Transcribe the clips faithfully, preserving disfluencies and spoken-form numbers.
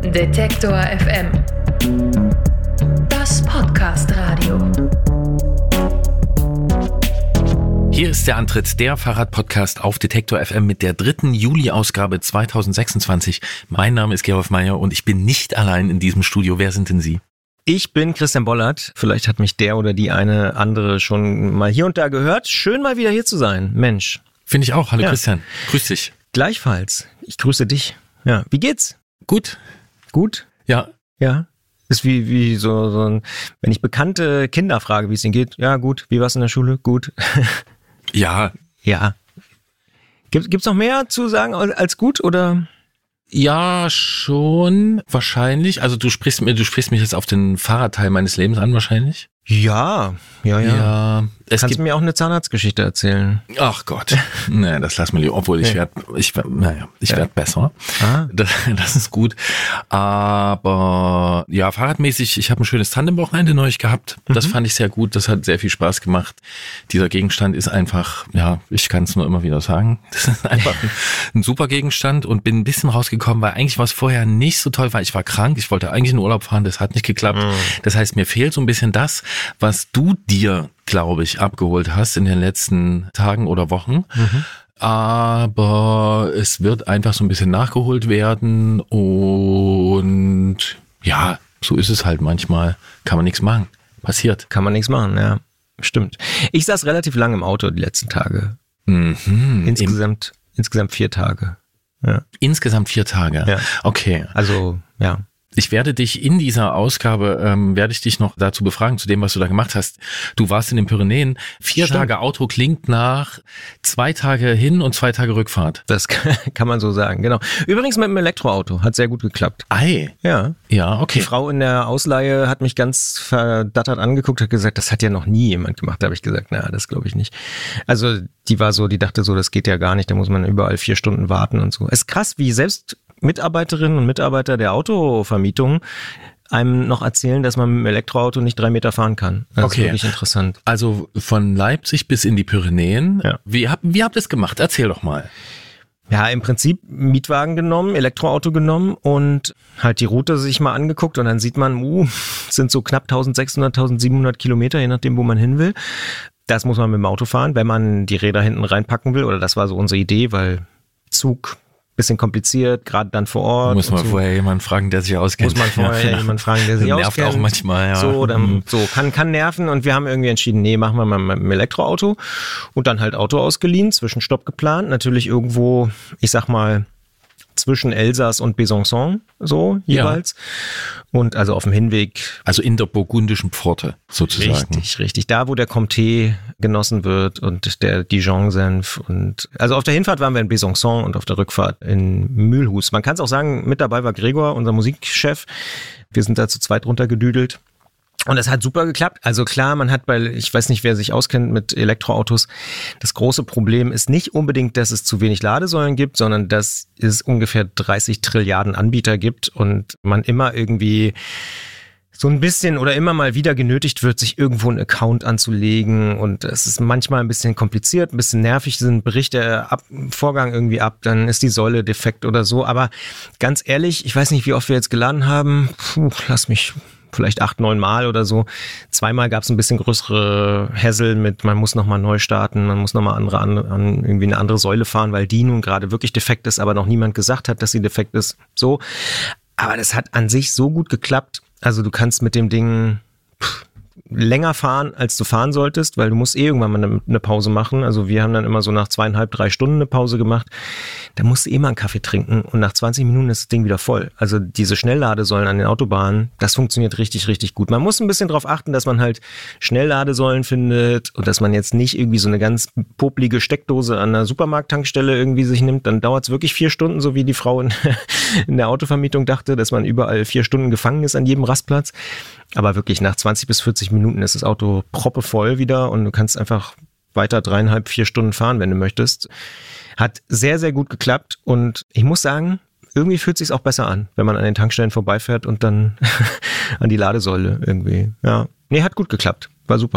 Detektor F M. Das Podcast-Radio. Hier ist der Antritt, der Fahrrad-Podcast auf Detektor F M mit der dritten Juli-Ausgabe zweitausendsechsundzwanzig. Mein Name ist Gerolf Meyer und ich bin nicht allein in diesem Studio. Wer sind denn Sie? Ich bin Christian Bollert. Vielleicht hat mich der oder die eine andere schon mal hier und da gehört. Schön mal wieder hier zu sein. Mensch. Finde ich auch. Hallo Ja. Christian. Grüß dich. Gleichfalls. Ich grüße dich. Ja. Wie geht's? Gut. Gut? Ja. Ja. Ist wie, wie so, so ein, wenn ich bekannte Kinder frage, wie es ihnen geht. Ja, gut. Wie war's in der Schule? Gut. Ja. Ja. Gibt, gibt's noch mehr zu sagen als gut oder? Ja, schon. Wahrscheinlich. Also du sprichst mir, du sprichst mich jetzt auf den Fahrradteil meines Lebens an, wahrscheinlich. Ja. Ja, ja. Ja. Es Kannst gibt du mir auch eine Zahnarztgeschichte erzählen? Ach Gott. Nee, das lass mal lieber. Obwohl ich Nee. werde, ich werd, naja, ich Ja. werde besser. Ah. Das, das ist gut. Aber ja, fahrradmäßig, ich habe ein schönes Tandemwochenende neulich gehabt. Das Mhm. fand ich sehr gut. Das hat sehr viel Spaß gemacht. Dieser Gegenstand ist einfach, ja, ich kann es nur immer wieder sagen. Das ist einfach ein, ein super Gegenstand und bin ein bisschen rausgekommen, weil eigentlich was vorher nicht so toll war. Ich war krank, ich wollte eigentlich in den Urlaub fahren, das hat nicht geklappt. Mhm. Das heißt, mir fehlt so ein bisschen das, was du dir, glaube ich, abgeholt hast in den letzten Tagen oder Wochen. Mhm. Aber es wird einfach so ein bisschen nachgeholt werden und ja, so ist es halt manchmal. Kann man nichts machen. Passiert. Kann man nichts machen, ja. Stimmt. Ich saß relativ lang im Auto die letzten Tage. Mhm. Insgesamt, insgesamt vier Tage. Ja. Insgesamt vier Tage. Ja. Okay. Also, ja. Ich werde dich in dieser Ausgabe, ähm, werde ich dich noch dazu befragen, zu dem, was du da gemacht hast. Du warst in den Pyrenäen. Vier Stimmt. Tage Auto klingt nach zwei Tage hin und zwei Tage Rückfahrt. Das kann man so sagen, genau. Übrigens mit dem Elektroauto. Hat sehr gut geklappt. Ei. Ja. Ja, Die okay. Frau in der Ausleihe hat mich ganz verdattert angeguckt, hat gesagt, das hat ja noch nie jemand gemacht. Da habe ich gesagt, na, das glaube ich nicht. Also die war so, die dachte so, das geht ja gar nicht, da muss man überall vier Stunden warten und so. Es ist krass, wie selbst Mitarbeiterinnen und Mitarbeiter der Autovermietung einem noch erzählen, dass man mit dem Elektroauto nicht drei Meter fahren kann. Das Okay. ist wirklich interessant. Also von Leipzig bis in die Pyrenäen. Ja. Wie, hab, wie habt ihr es gemacht? Erzähl doch mal. Ja, im Prinzip Mietwagen genommen, Elektroauto genommen und halt die Route sich mal angeguckt und dann sieht man, uh, es sind so knapp eintausendsechshundert, eintausendsiebenhundert Kilometer, je nachdem, wo man hin will. Das muss man mit dem Auto fahren, wenn man die Räder hinten reinpacken will, oder das war so unsere Idee, weil Zug bisschen kompliziert, gerade dann vor Ort. Muss man und so. vorher jemanden fragen, der sich auskennt. Muss man vorher Ja, jemanden fragen, der sich nervt auskennt. auch manchmal, ja. So, dann, Mhm. so kann, kann nerven und wir haben irgendwie entschieden, nee, machen wir mal mit dem Elektroauto und dann halt Auto ausgeliehen, Zwischenstopp geplant, natürlich irgendwo, ich sag mal, zwischen Elsass und Besançon, so jeweils. Und also auf dem Hinweg. Also in der burgundischen Pforte sozusagen. Richtig, richtig. Da, wo der Comté genossen wird und der Dijon-Senf. Und also auf der Hinfahrt waren wir in Besançon und auf der Rückfahrt in Mulhouse. Man kann es auch sagen, mit dabei war Gregor, unser Musikchef. Wir sind da zu zweit runtergedüdelt. Und es hat super geklappt. Also klar, man hat bei, ich weiß nicht, wer sich auskennt mit Elektroautos, das große Problem ist nicht unbedingt, dass es zu wenig Ladesäulen gibt, sondern dass es ungefähr dreißig Trilliarden Anbieter gibt und man immer irgendwie so ein bisschen oder immer mal wieder genötigt wird, sich irgendwo einen Account anzulegen und es ist manchmal ein bisschen kompliziert, ein bisschen nervig, sind Berichte ab, Vorgang irgendwie ab, dann ist die Säule defekt oder so, aber ganz ehrlich, ich weiß nicht, wie oft wir jetzt geladen haben, puh, lass mich vielleicht acht, neun Mal oder so. Zweimal gab es ein bisschen größere Hassel mit, man muss nochmal neu starten, man muss nochmal andere, an, an irgendwie eine andere Säule fahren, weil die nun gerade wirklich defekt ist, aber noch niemand gesagt hat, dass sie defekt ist. So. Aber das hat an sich so gut geklappt. Also du kannst mit dem Ding pff, länger fahren, als du fahren solltest, weil du musst eh irgendwann mal eine, eine Pause machen. Also wir haben dann immer so nach zweieinhalb, drei Stunden eine Pause gemacht. Da musst du eh mal einen Kaffee trinken und nach zwanzig Minuten ist das Ding wieder voll. Also diese Schnellladesäulen an den Autobahnen, das funktioniert richtig, richtig gut. Man muss ein bisschen darauf achten, dass man halt Schnellladesäulen findet und dass man jetzt nicht irgendwie so eine ganz poplige Steckdose an einer Supermarkttankstelle irgendwie sich nimmt. Dann dauert es wirklich vier Stunden, so wie die Frau in, in der Autovermietung dachte, dass man überall vier Stunden gefangen ist an jedem Rastplatz. Aber wirklich nach zwanzig bis vierzig Minuten ist das Auto proppevoll wieder und du kannst einfach weiter dreieinhalb, vier Stunden fahren, wenn du möchtest. Hat sehr, sehr gut geklappt und ich muss sagen, irgendwie fühlt es sich auch besser an, wenn man an den Tankstellen vorbeifährt und dann an die Ladesäule irgendwie. Ja, nee, hat gut geklappt. War super.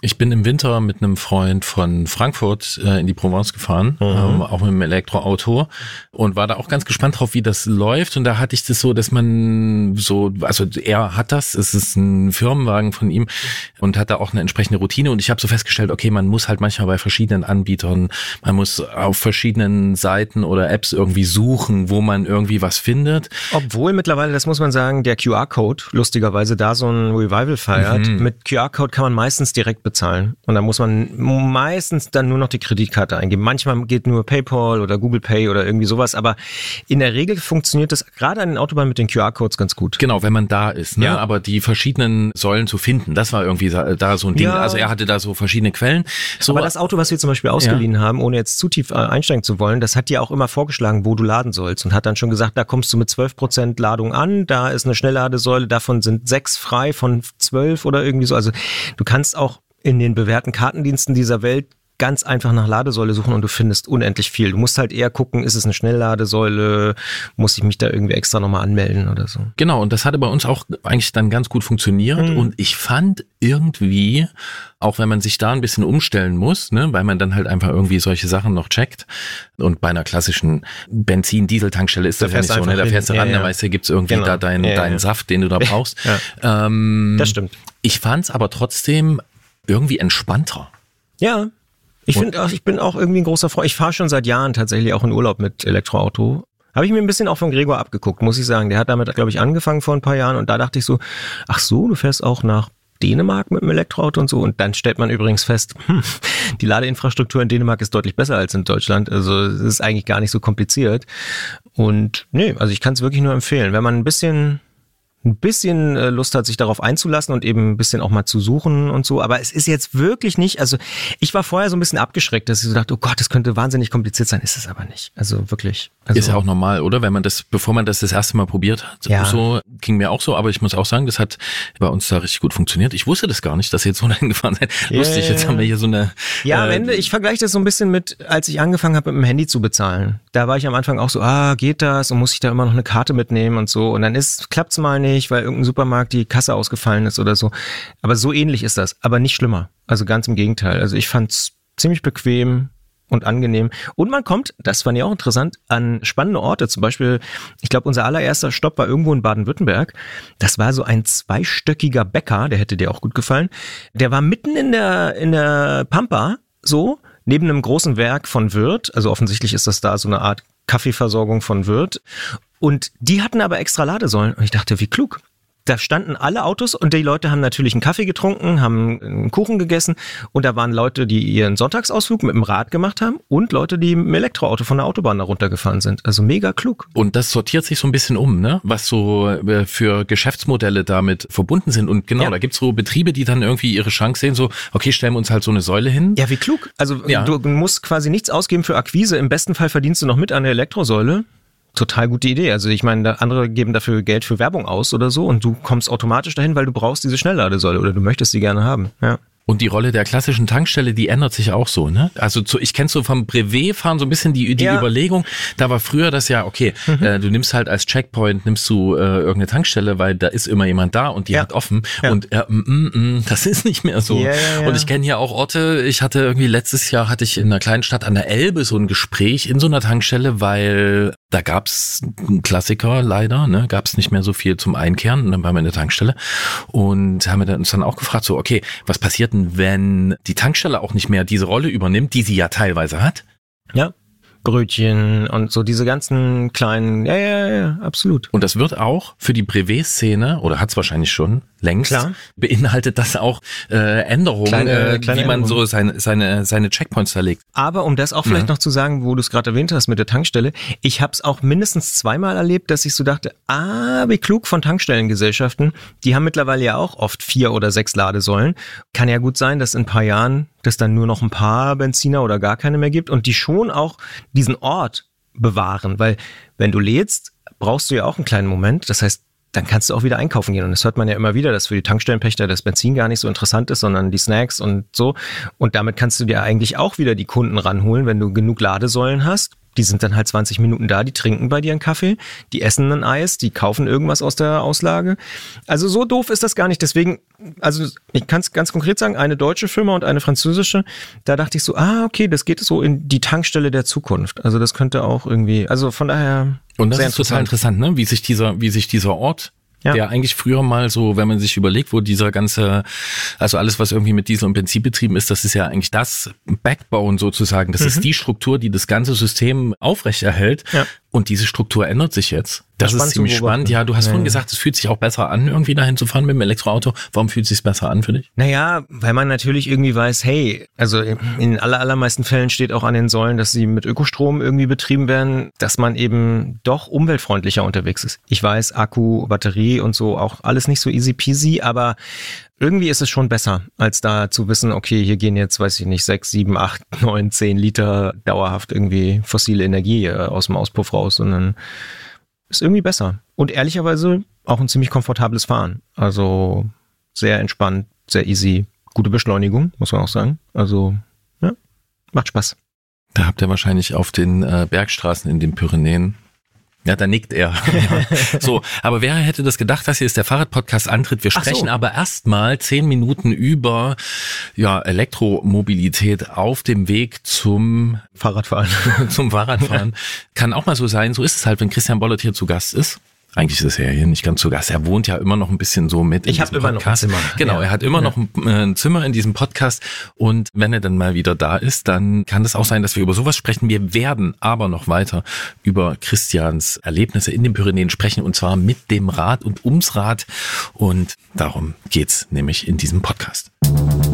Ich bin im Winter mit einem Freund von Frankfurt äh, in die Provence gefahren, mhm. ähm, auch mit einem Elektroauto und war da auch ganz gespannt drauf, wie das läuft. Und da hatte ich das so, dass man so, also er hat das, es ist ein Firmenwagen von ihm und hat da auch eine entsprechende Routine. Und ich habe so festgestellt, okay, man muss halt manchmal bei verschiedenen Anbietern, man muss auf verschiedenen Seiten oder Apps irgendwie suchen, wo man irgendwie was findet. Obwohl mittlerweile, das muss man sagen, der Q R-Code lustigerweise da so ein Revival feiert. Mhm. Mit Q R-Code kann man meistens direkt bezahlen. Und dann muss man meistens dann nur noch die Kreditkarte eingeben. Manchmal geht nur PayPal oder Google Pay oder irgendwie sowas, aber in der Regel funktioniert das gerade an den Autobahnen mit den Q R-Codes ganz gut. Genau, wenn man da ist, ne? Ja. Aber die verschiedenen Säulen zu finden, das war irgendwie da so ein Ding. Ja. Also er hatte da so verschiedene Quellen. So, aber das Auto, was wir zum Beispiel ausgeliehen ja. haben, ohne jetzt zu tief einsteigen zu wollen, das hat dir auch immer vorgeschlagen, wo du laden sollst und hat dann schon gesagt, da kommst du mit zwölf Prozent Ladung an, da ist eine Schnellladesäule, davon sind sechs frei von zwölf oder irgendwie so. Also du kannst auch in den bewährten Kartendiensten dieser Welt ganz einfach nach Ladesäule suchen und du findest unendlich viel. Du musst halt eher gucken, ist es eine Schnellladesäule, muss ich mich da irgendwie extra nochmal anmelden oder so. Genau, und das hatte bei uns auch eigentlich dann ganz gut funktioniert mhm. und ich fand irgendwie, auch wenn man sich da ein bisschen umstellen muss, ne, weil man dann halt einfach irgendwie solche Sachen noch checkt und bei einer klassischen Benzin-Diesel-Tankstelle ist das ja nicht so, ne? Da fährst du ran, ja, ja. da weißt du, gibt's irgendwie genau. da deinen, ja, deinen ja. Saft, den du da brauchst. Ja. Ähm, das stimmt. Ich fand's aber trotzdem irgendwie entspannter. Ja, ich finde, ich bin auch irgendwie ein großer Freund. Ich fahre schon seit Jahren tatsächlich auch in Urlaub mit Elektroauto. Habe ich mir ein bisschen auch von Gregor abgeguckt, muss ich sagen. Der hat damit, glaube ich, angefangen vor ein paar Jahren und da dachte ich so, ach so, du fährst auch nach Dänemark mit dem Elektroauto und so. Und dann stellt man übrigens fest, hm, die Ladeinfrastruktur in Dänemark ist deutlich besser als in Deutschland. Also es ist eigentlich gar nicht so kompliziert. Und nee, also ich kann es wirklich nur empfehlen. Wenn man ein bisschen... ein bisschen Lust hat, sich darauf einzulassen und eben ein bisschen auch mal zu suchen und so. Aber es ist jetzt wirklich nicht, also ich war vorher so ein bisschen abgeschreckt, dass ich so dachte, oh Gott, das könnte wahnsinnig kompliziert sein. Ist es aber nicht. Also wirklich. Also ist ja auch normal, oder? Wenn man das, bevor man das das erste Mal probiert hat. Ja. So ging mir auch so, aber ich muss auch sagen, das hat bei uns da richtig gut funktioniert. Ich wusste das gar nicht, dass ihr jetzt so dahin gefahren seid. Yeah. Lustig, jetzt haben wir hier so eine... Ja, am äh, Ende, ich vergleiche das so ein bisschen mit, als ich angefangen habe, mit dem Handy zu bezahlen. Da war ich am Anfang auch so, ah, geht das? Und muss ich da immer noch eine Karte mitnehmen und so. Und dann ist, klappt's mal nicht, weil irgendein Supermarkt die Kasse ausgefallen ist oder so. Aber so ähnlich ist das, aber nicht schlimmer. Also ganz im Gegenteil. Also ich fand's ziemlich bequem und angenehm. Und man kommt, das fand ich auch interessant, an spannende Orte. Zum Beispiel, ich glaube, unser allererster Stopp war irgendwo in Baden-Württemberg. Das war so ein zweistöckiger Bäcker, der hätte dir auch gut gefallen. Der war mitten in der, in der Pampa, so, neben einem großen Werk von Wirth. Also offensichtlich ist das da so eine Art Kaffeeversorgung von Wirth. Und die hatten aber extra Ladesäulen. Und ich dachte, wie klug. Da standen alle Autos und die Leute haben natürlich einen Kaffee getrunken, haben einen Kuchen gegessen und da waren Leute, die ihren Sonntagsausflug mit dem Rad gemacht haben und Leute, die im Elektroauto von der Autobahn da runtergefahren sind. Also mega klug. Und das sortiert sich so ein bisschen um, ne? Was so für Geschäftsmodelle damit verbunden sind. Und genau, ja. da gibt's so Betriebe, die dann irgendwie ihre Chance sehen, so, okay, stellen wir uns halt so eine Säule hin. Ja, wie klug. Also ja. du musst quasi nichts ausgeben für Akquise. Im besten Fall verdienst du noch mit an der Elektrosäule. Total gute Idee. Also ich meine, andere geben dafür Geld für Werbung aus oder so und du kommst automatisch dahin, weil du brauchst diese Schnellladesäule oder du möchtest sie gerne haben. Ja. Und die Rolle der klassischen Tankstelle, die ändert sich auch so, ne? Also zu, ich kenn's so vom Brevet-Fahren so ein bisschen die, die ja. Überlegung. Da war früher das ja, okay, mhm. äh, du nimmst halt als Checkpoint, nimmst du äh, irgendeine Tankstelle, weil da ist immer jemand da und die ja. hat offen. Ja. Und äh, mm, mm, mm, das ist nicht mehr so. Ja, ja, ja. Und ich kenne hier auch Orte, ich hatte irgendwie letztes Jahr, hatte ich in einer kleinen Stadt an der Elbe so ein Gespräch in so einer Tankstelle, weil da gab's einen Klassiker leider, ne, gab's nicht mehr so viel zum Einkehren und dann waren wir in der Tankstelle und haben wir uns dann auch gefragt, so, okay, was passiert denn, wenn die Tankstelle auch nicht mehr diese Rolle übernimmt, die sie ja teilweise hat? Ja. Brötchen und so diese ganzen kleinen, ja, ja, ja, absolut. Und das wird auch für die Brevet-Szene, oder hat es wahrscheinlich schon längst, Klar. beinhaltet das auch äh, Änderungen, kleine, äh, kleine wie man Änderungen. so seine, seine, seine Checkpoints verlegt. Aber um das auch vielleicht ja. noch zu sagen, wo du es gerade erwähnt hast mit der Tankstelle, ich habe es auch mindestens zweimal erlebt, dass ich so dachte, ah, wie klug von Tankstellengesellschaften, die haben mittlerweile ja auch oft vier oder sechs Ladesäulen. Kann ja gut sein, dass in ein paar Jahren dass dann nur noch ein paar Benziner oder gar keine mehr gibt und die schon auch diesen Ort bewahren, weil wenn du lädst, brauchst du ja auch einen kleinen Moment, das heißt, dann kannst du auch wieder einkaufen gehen und das hört man ja immer wieder, dass für die Tankstellenpächter das Benzin gar nicht so interessant ist, sondern die Snacks und so und damit kannst du dir eigentlich auch wieder die Kunden ranholen, wenn du genug Ladesäulen hast. Die sind dann halt zwanzig Minuten da, die trinken bei dir einen Kaffee, die essen ein Eis, die kaufen irgendwas aus der Auslage. Also so doof ist das gar nicht. Deswegen, also ich kann es ganz konkret sagen, eine deutsche Firma und eine französische, da dachte ich so, ah, okay, das geht so in die Tankstelle der Zukunft. Also das könnte auch irgendwie, also von daher. Und das ist total interessant, ne? Wie sich dieser, wie sich dieser Ort, ja. der eigentlich früher mal so, wenn man sich überlegt, wo dieser ganze, also alles, was irgendwie mit Diesel und Benzin betrieben ist, das ist ja eigentlich das Backbone sozusagen. Das mhm. ist die Struktur, die das ganze System aufrechterhält. Ja. Und diese Struktur ändert sich jetzt. Das, das ist ziemlich spannend. Ja, du hast ja, vorhin gesagt, es fühlt sich auch besser an, irgendwie dahin zu fahren mit dem Elektroauto. Warum fühlt es sich besser an für dich? Naja, weil man natürlich irgendwie weiß, hey, also in aller, allermeisten Fällen steht auch an den Säulen, dass sie mit Ökostrom irgendwie betrieben werden, dass man eben doch umweltfreundlicher unterwegs ist. Ich weiß, Akku, Batterie und so, auch alles nicht so easy peasy, aber irgendwie ist es schon besser, als da zu wissen, okay, hier gehen jetzt, weiß ich nicht, sechs, sieben, acht, neun, zehn Liter dauerhaft irgendwie fossile Energie äh, aus dem Auspuff raus, sondern ist irgendwie besser. Und ehrlicherweise auch ein ziemlich komfortables Fahren. Also sehr entspannt, sehr easy, gute Beschleunigung, muss man auch sagen. Also, ja, macht Spaß. Da habt ihr wahrscheinlich auf den äh, Bergstraßen in den Pyrenäen. Ja, da nickt er. Ja. So, aber wer hätte das gedacht, dass hier ist der Fahrradpodcast antritt? Wir sprechen so. aber erstmal zehn Minuten über ja Elektromobilität auf dem Weg zum Fahrradfahren. zum Fahrradfahren. Kann auch mal so sein, so ist es halt, wenn Christian Bollert hier zu Gast ist. Eigentlich ist er hier nicht ganz zu Gast. Er wohnt ja immer noch ein bisschen so mit. Ich habe immer Podcast. noch ein Zimmer. Genau, ja. er hat immer ja. noch ein, äh, ein Zimmer in diesem Podcast. Und wenn er dann mal wieder da ist, dann kann es auch sein, dass wir über sowas sprechen. Wir werden aber noch weiter über Christians Erlebnisse in den Pyrenäen sprechen. Und zwar mit dem Rad und ums Rad. Und darum geht's nämlich in diesem Podcast.